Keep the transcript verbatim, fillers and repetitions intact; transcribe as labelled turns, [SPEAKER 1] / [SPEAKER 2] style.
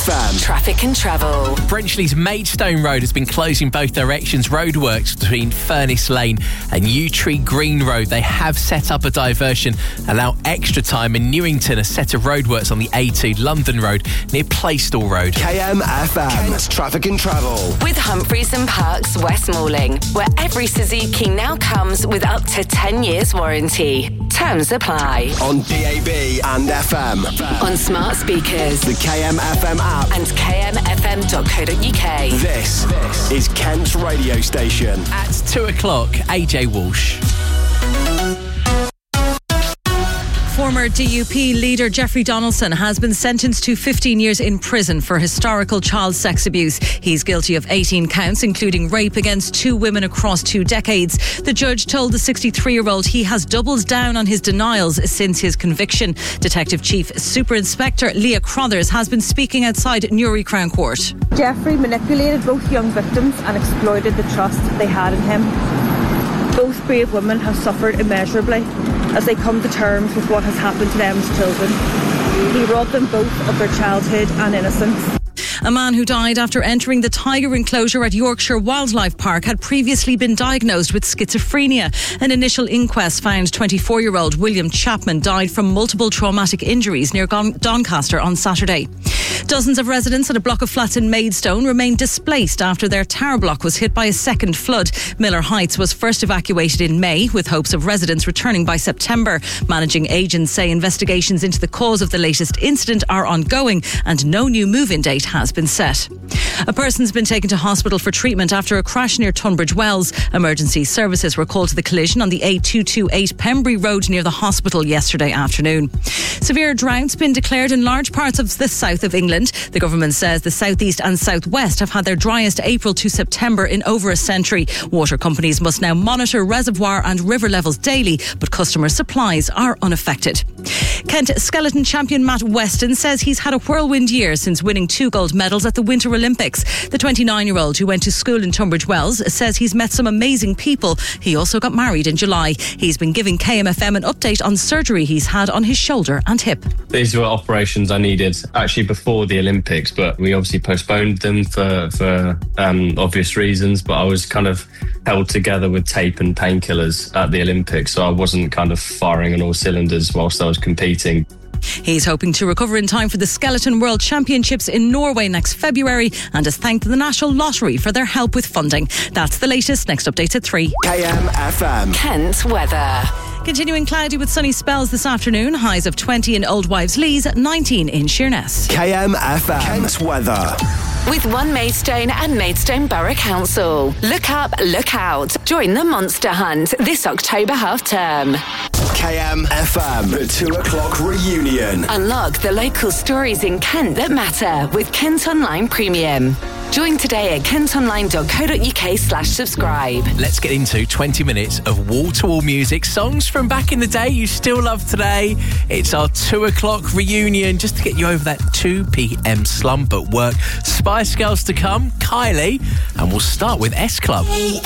[SPEAKER 1] F M.
[SPEAKER 2] Traffic and travel.
[SPEAKER 3] Brenchley's Maidstone Road has been closing both directions. Roadworks between Furnace Lane and Yew Tree Green Road. They have set up a diversion, allow extra time. In Newington, a set of roadworks on the A two London Road near Playstall Road.
[SPEAKER 1] K M F M. Kent's Traffic and Travel.
[SPEAKER 2] With Humphreys and Parks West Malling, where every Suzuki now comes with up to ten years warranty. Terms apply.
[SPEAKER 1] On D A B and F M.
[SPEAKER 2] On smart speakers.
[SPEAKER 1] The K M F M app.
[SPEAKER 2] And k m f m dot co dot u k.
[SPEAKER 1] This, this is Kent's radio station.
[SPEAKER 3] At two o'clock, A J Walsh.
[SPEAKER 4] Former D U P leader Jeffrey Donaldson has been sentenced to fifteen years in prison for historical child sex abuse. He's guilty of eighteen counts, including rape against two women across two decades. The judge told the sixty-three-year-old he has doubled down on his denials since his conviction. Detective Chief Super Inspector Leah Crothers has been speaking outside Newry Crown Court.
[SPEAKER 5] Jeffrey manipulated both young victims and exploited the trust they had in him. Both brave women have suffered immeasurably as they come to terms with what has happened to them as children. He robbed them both of their childhood and innocence.
[SPEAKER 4] A man who died after entering the tiger enclosure at Yorkshire Wildlife Park had previously been diagnosed with schizophrenia. An initial inquest found twenty-four-year-old William Chapman died from multiple traumatic injuries near Doncaster on Saturday. Dozens of residents at a block of flats in Maidstone remain displaced after their tower block was hit by a second flood. Miller Heights was first evacuated in May, with hopes of residents returning by September. Managing agents say investigations into the cause of the latest incident are ongoing and no new move-in date has been set. A person's been taken to hospital for treatment after a crash near Tunbridge Wells. Emergency services were called to the collision on the A two twenty-eight Pembury Road near the hospital yesterday afternoon. Severe drought's been declared in large parts of the south of England. The government says the southeast and southwest have had their driest April to September in over a century. Water companies must now monitor reservoir and river levels daily, but customer supplies are unaffected. Kent skeleton champion Matt Weston says he's had a whirlwind year since winning two gold medals at the Winter Olympics. The twenty-nine-year-old who went to school in Tunbridge Wells says he's met some amazing people. He also got married in July. He's been giving K M F M an update on surgery he's had on his shoulder and hip.
[SPEAKER 6] These were operations I needed actually before the Olympics, but we obviously postponed them for, for um, obvious reasons. But I was kind of held together with tape and painkillers at the Olympics, so I wasn't kind of firing on all cylinders whilst I was competing.
[SPEAKER 4] He's hoping to recover in time for the Skeleton World Championships in Norway next February and has thanked the National Lottery for their help with funding. That's the latest. Next update at three.
[SPEAKER 1] K M F M.
[SPEAKER 2] Kent weather.
[SPEAKER 4] Continuing cloudy with sunny spells this afternoon. Highs of twenty in Old Wives Lees, nineteen in Sheerness.
[SPEAKER 1] K M F M. Kent's weather.
[SPEAKER 2] With One Maidstone and Maidstone Borough Council. Look up, look out. Join the Monster Hunt this October half term.
[SPEAKER 1] K M F M. The two o'clock reunion.
[SPEAKER 2] Unlock the local stories in Kent that matter with Kent Online Premium. Join today at kentonline dot co dot u k slash subscribe.
[SPEAKER 3] Let's get into twenty minutes of wall-to-wall music. Songs from back in the day you still love today. It's our two o'clock reunion just to get you over that two p.m. slump at work. Spice Girls to come, Kylie, and we'll start with S Club.